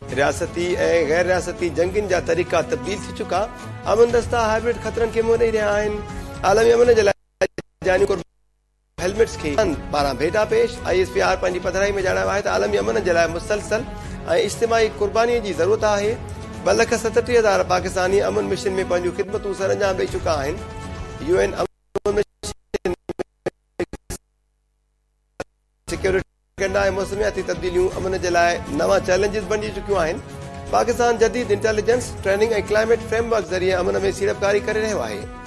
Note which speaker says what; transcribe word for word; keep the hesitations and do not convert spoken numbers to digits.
Speaker 1: रियासती ऐं गैर रियासती जंगियुनि जा तरीक़ा तब्दील थी चुका। अमन दस्ता हाइब्रिड ख़तरनि खे मुंहुं ॾेई रहिया आहिनि। आलमी अमन जे लाइ जानी हेलमेट्स खे ॿारहं भेटा पेश। आई एस पी आर पंहिंजी पधराई में ॼाणायो आहे त आलमी अमन जे लाइ मुसलसल ऐं इज्तिमाही कुर्बानीअ जी ज़रूरत आहे। ॿ लख सतटीह हज़ार पाकिस्तानी अमन मिशन में पंहिंजूं ख़िदमतूं सर अंजाम ॾेई चुका आहिनि। यूएन सिक्योरिटी कंदा ऐं मौसमियाती तब्दीलियूं अमन जे लाइ नवां चैलेंजिस बणिजी चुकियूं आहिनि। पाकिस्तान जदीद इंटेलिजेंस ट्रेनिंग ऐं क्लाइमेट फ्रेमवर्क ज़रिए अमन में सीड़पकारी करे रहियो आहे।